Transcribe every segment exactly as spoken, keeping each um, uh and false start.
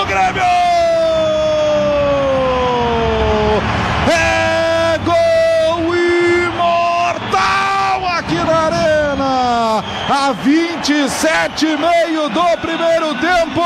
do Grêmio! É gol imortal aqui na Arena! A vinte e sete e meio do primeiro tempo.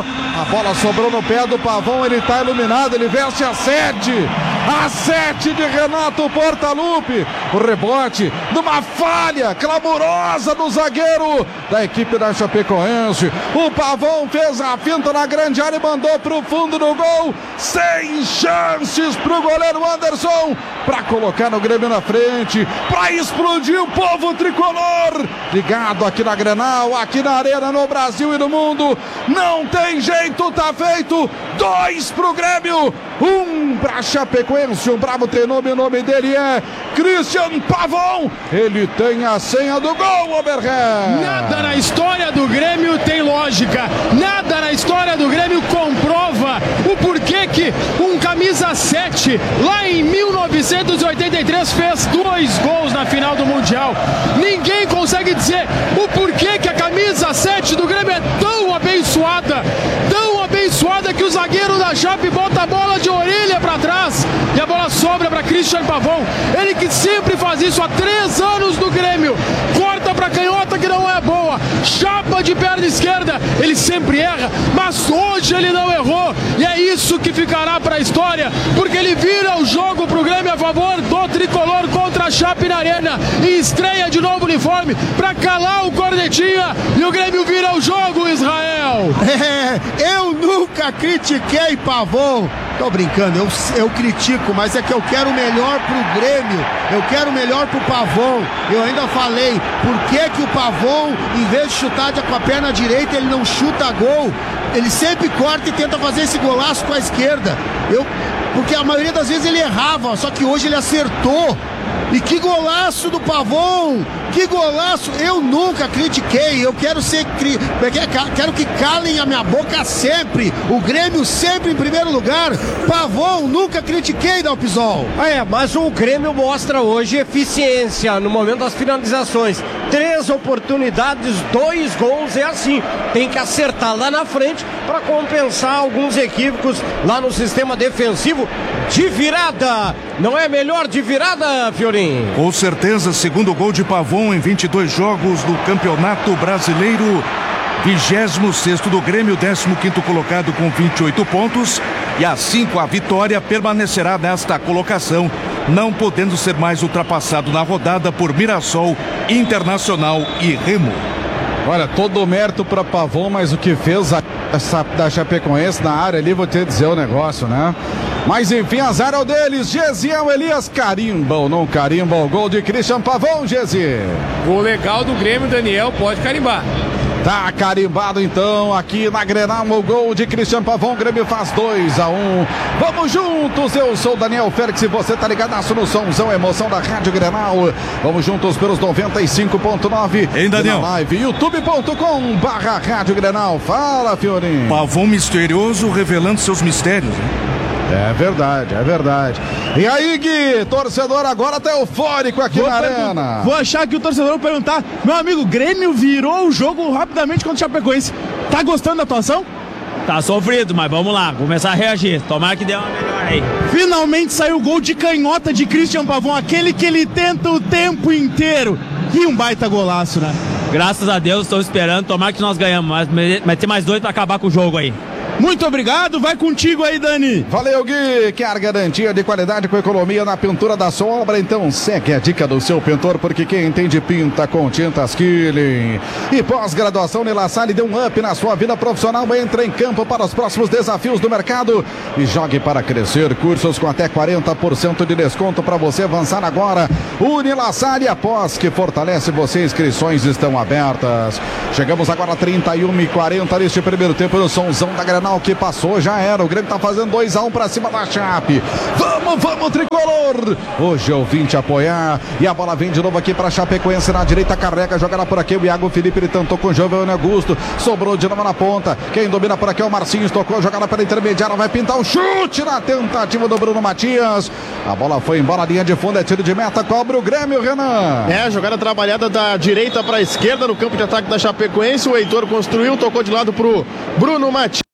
A bola sobrou no pé do Pavão, ele está iluminado, ele veste a sete. A sete de Renato Portaluppi. O rebote numa falha clamorosa do zagueiro da equipe da Chapecoense. O Pavão fez a finta na grande área e mandou para o fundo do gol. Sem chances para o goleiro Anderson para colocar no Grêmio na frente, para explodir o povo tricolor. Ligado aqui na Grenal, aqui na Arena, no Brasil e no mundo. Não tem jeito, tá feito. Dois pro Grêmio, um pra Chapecoense. O Brabo treinou, o nome dele é Christian Pavão. Ele tem a senha do gol, Oberré. Nada na história do Grêmio tem lógica. Nada na história do Grêmio comprova o porquê que um camisa sete lá em mil novecentos e oitenta e três fez dois gols na final do Mundial. Ninguém consegue dizer o porquê que a camisa sete do Grêmio é tão abençoada, tão abençoada que o zagueiro da Chape bota a bola de orelha para trás e a bola sobra para Christian Pavão. Ele que sempre faz isso há três anos do Grêmio, corta para canhota que não é boa, chapa de perna esquerda, ele sempre erra, mas hoje ele não errou e é isso que ficará para a história, porque ele vira o jogo pro Grêmio a favor do tricolor contra a Chape na Arena e estreia de novo o uniforme para calar o cornetinha e o Grêmio vira o jogo, Israel. É, eu nunca critiquei Pavão. Tô brincando, eu, eu critico, mas é que eu quero o melhor pro Grêmio, eu quero o melhor pro Pavão. Eu ainda falei, por que que o Pavão, em vez de chutar com a perna direita, ele não chuta gol? Ele sempre corta e tenta fazer esse golaço com a esquerda. Eu, porque a maioria das vezes ele errava, só que hoje ele acertou. E que golaço do Pavão! Que golaço! Eu nunca critiquei, eu quero ser cri... quero que calem a minha boca sempre. O Grêmio sempre em primeiro lugar. Pavão, nunca critiquei, Dalpizol. É, mas o Grêmio mostra hoje eficiência no momento das finalizações. Três oportunidades, dois gols, é assim. Tem que acertar lá na frente para compensar alguns equívocos lá no sistema defensivo. De virada, não é melhor de virada, Fiorim? Com certeza, segundo gol de Pavão em vinte e dois jogos do Campeonato Brasileiro. vigésimo sexto do Grêmio, décimo quinto colocado com vinte e oito pontos. E assim, com a vitória, permanecerá nesta colocação, não podendo ser mais ultrapassado na rodada por Mirassol, Internacional e Remo. Olha, todo o mérito para Pavão, mas o que fez a, essa, da Chapecoense na área ali, vou te dizer o negócio, né? Mas enfim, azar é o deles. Gesiel Elias carimba ou não carimba o gol de Christian Pavão, Gesi. Gol legal do Grêmio, Daniel, pode carimbar. Tá carimbado então aqui na Grenal o gol de Christian Pavão. O Grêmio faz dois a um. Vamos juntos, eu sou Daniel Félix e você tá ligadaço no somzão, emoção da Rádio Grenal. Vamos juntos pelos noventa e cinco ponto nove. Hein, Daniel? Na live youtube ponto com barra Rádio Grenal. Fala, Fiorinho. Pavão misterioso revelando seus mistérios, né? É verdade, é verdade. E aí, Gui, torcedor agora tá eufórico aqui vou na Arena. Vou achar que o torcedor vai perguntar: meu amigo, Grêmio virou o jogo rapidamente contra o Chapecoense. Tá gostando da atuação? Tá sofrido, mas vamos lá, começar a reagir. Tomara que dê uma melhor aí. Finalmente saiu o gol de canhota de Christian Pavão, aquele que ele tenta o tempo inteiro. E um baita golaço, né? Graças a Deus, estou esperando. Tomara que nós ganhamos, mas vai ter mais dois pra acabar com o jogo aí. Muito obrigado, vai contigo aí, Dani. Valeu, Gui, quer garantia de qualidade com economia na pintura da sua obra? Então segue a dica do seu pintor, porque quem entende pinta com tintas Killing. E pós-graduação Nila Salle deu um up na sua vida profissional. Entra em campo para os próximos desafios do mercado e jogue para crescer. Cursos com até quarenta por cento de desconto para você avançar agora. Unila Salle, após que fortalece você, inscrições estão abertas. Chegamos agora a trinta e uma e quarenta neste primeiro tempo no somzão da Granada. Que passou, já era. O Grêmio tá fazendo dois a um pra cima da Chape. Vamos, vamos, tricolor! Hoje eu vim te apoiar. E a bola vem de novo aqui pra Chapecoense na direita. Carrega, jogará por aqui o Iago Felipe. Ele tentou com o Giovanni Augusto. Sobrou de novo na ponta. Quem domina por aqui é o Marcinhos. Tocou, jogada pela intermediária. Vai pintar o chute na tentativa do Bruno Matias. A bola foi embora, linha de fundo. É tiro de meta. Cobra o Grêmio, Renan. É, jogada trabalhada da direita pra esquerda no campo de ataque da Chapecoense. O Heitor construiu, tocou de lado pro Bruno Matias.